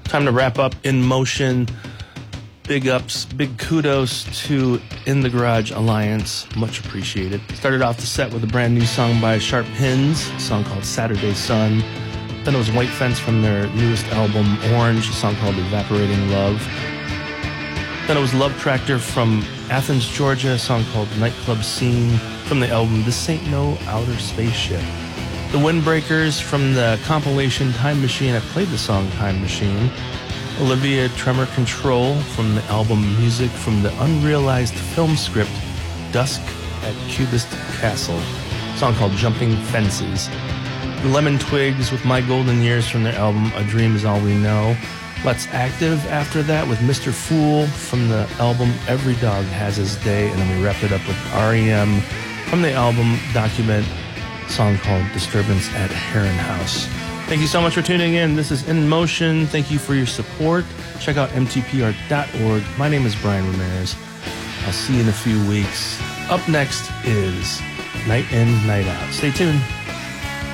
Time to wrap up In Motion. Big ups, big kudos to In the Garage Alliance. Much appreciated. Started off the set with a brand new song by Sharp Pins, a song called Saturday Sun. Then it was White Fence from their newest album, Orange, a song called Evaporating Love. Then it was Love Tractor from Athens, Georgia, a song called Nightclub Scene from the album This Ain't No Outer Spaceship. The Windbreakers from the compilation Time Machine. I played the song Time Machine. Olivia Tremor Control from the album Music from the Unrealized Film Script Dusk at Cubist Castle, a song called Jumping Fences. The Lemon Twigs with My Golden Years from their album A Dream Is All We Know. Let's Active after that with Mr. Fool from the album Every Dog Has His Day, and then we wrapped it up with R.E.M. from the album Document, a song called Disturbance at Heron House. Thank you so much for tuning in. This is In Motion. Thank you for your support. Check out mtpr.org. My name is Brian Ramirez. I'll see you in a few weeks. Up next is Night In, Night Out. Stay tuned.